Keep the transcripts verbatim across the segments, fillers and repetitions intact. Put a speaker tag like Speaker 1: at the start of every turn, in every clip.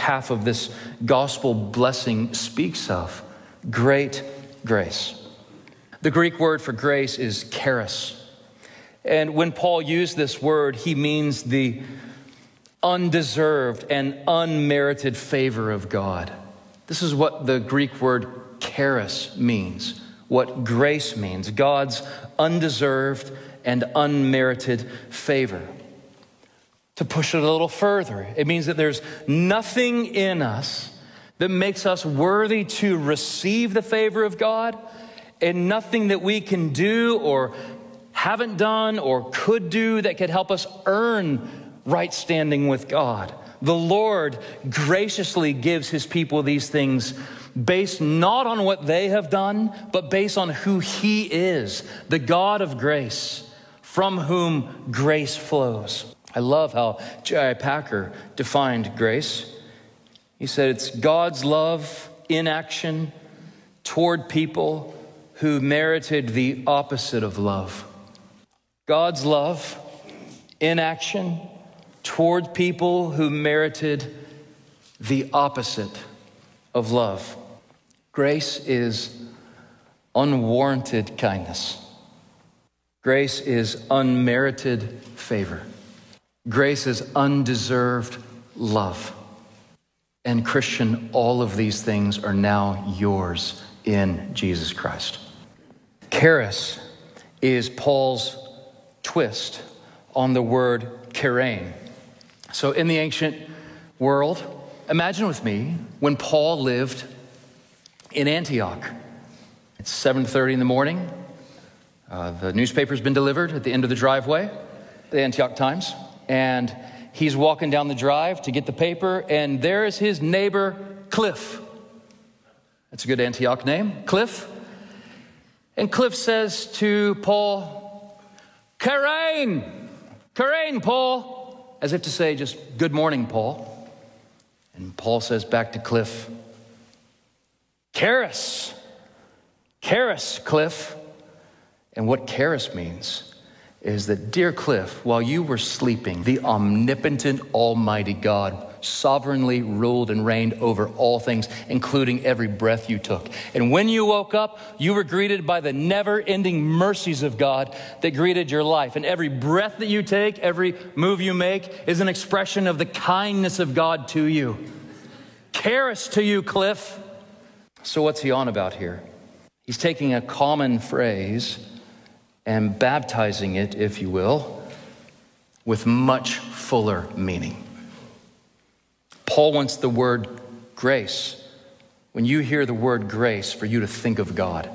Speaker 1: half of this gospel blessing speaks of. Great grace. The Greek word for grace is charis. And when Paul used this word, he means the undeserved and unmerited favor of God. This is what the Greek word charis means, what grace means, God's undeserved and unmerited favor. To push it a little further, it means that there's nothing in us that makes us worthy to receive the favor of God, and nothing that we can do or haven't done or could do that could help us earn right standing with God. The Lord graciously gives his people these things based not on what they have done, but based on who he is, the God of grace, from whom grace flows. I love how J I Packer defined grace. He said it's God's love in action toward people who merited the opposite of love. God's love in action toward people who merited the opposite of love. Grace is unwarranted kindness. Grace is unmerited favor. Grace is undeserved love. And Christian, all of these things are now yours in Jesus Christ. Charis is Paul's twist on the word chairein. So in the ancient world, imagine with me when Paul lived in Antioch. It's seven thirty in the morning. Uh, the newspaper's been delivered at the end of the driveway, the Antioch Times. And he's walking down the drive to get the paper, and there is his neighbor, Cliff. That's a good Antioch name, Cliff. And Cliff says to Paul, Chairein, Chairein, Paul, as if to say just, good morning, Paul. And Paul says back to Cliff, charis, charis, Cliff. And what charis means is that, dear Cliff, while you were sleeping, the omnipotent, almighty God sovereignly ruled and reigned over all things, including every breath you took. And when you woke up, you were greeted by the never-ending mercies of God that greeted your life. And every breath that you take, every move you make is an expression of the kindness of God to you. Charis to you, Cliff. So what's he on about here? He's taking a common phrase and baptizing it, if you will, with much fuller meaning. Paul wants the word grace, when you hear the word grace, for you to think of God.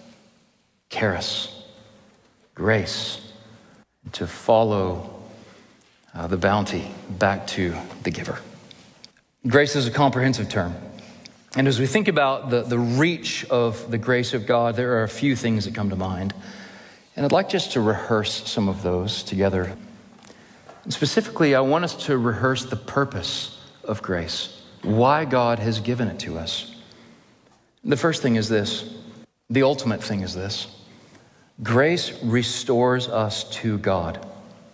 Speaker 1: Charis, grace, to follow uh, the bounty back to the giver. Grace is a comprehensive term. And as we think about the, the reach of the grace of God, there are a few things that come to mind. And I'd like just to rehearse some of those together. And specifically, I want us to rehearse the purpose of grace, why God has given it to us. The first thing is this. The ultimate thing is this. Grace restores us to God.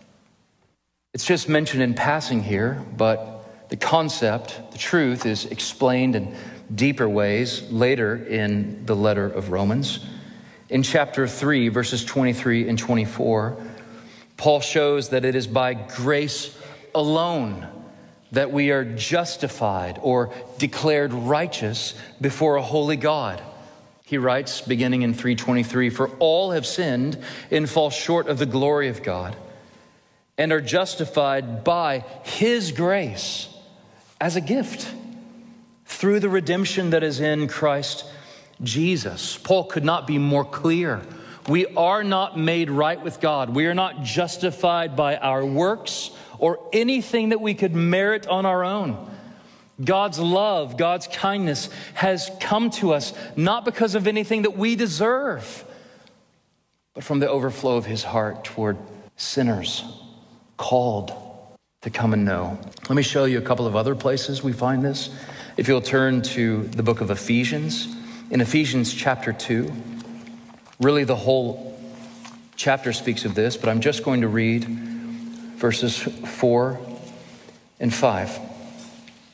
Speaker 1: It's just mentioned in passing here, but the concept, the truth, is explained in deeper ways later in the letter of Romans. In chapter three, verses twenty-three and twenty-four, Paul shows that it is by grace alone that we are justified or declared righteous before a holy God. He writes, beginning in three twenty-three, for all have sinned and fall short of the glory of God and are justified by his grace as a gift through the redemption that is in Christ Jesus. Paul could not be more clear. We are not made right with God. We are not justified by our works or anything that we could merit on our own. God's love, God's kindness has come to us not because of anything that we deserve, but from the overflow of his heart toward sinners called to come and know. Let me show you a couple of other places we find this. If you'll turn to the book of Ephesians, in Ephesians chapter two, really the whole chapter speaks of this, but I'm just going to read verses four and five.